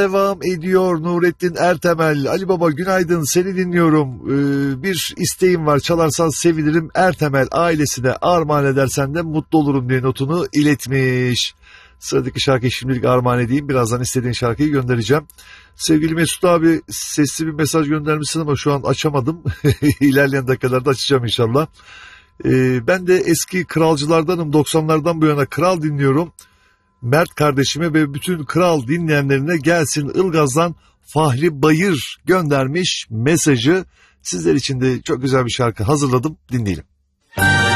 Devam ediyor Nurettin Ertemel. Ali Baba günaydın, seni dinliyorum. Bir isteğim var, çalarsan sevinirim. Ertemel ailesine armağan edersen de mutlu olurum diye notunu iletmiş. Sıradaki şarkıyı şimdilik armağan edeyim. Birazdan istediğin şarkıyı göndereceğim. Sevgili Mesut abi, sesli bir mesaj göndermişsin ama şu an açamadım. İlerleyen dakikalarda açacağım inşallah. Ben de eski kralcılardanım. 90'lardan bu yana kral dinliyorum. Mert kardeşime ve bütün kral dinleyenlerine gelsin Ilgaz'dan Fahri Bayır göndermiş mesajı. Sizler için de çok güzel bir şarkı hazırladım. Dinleyelim.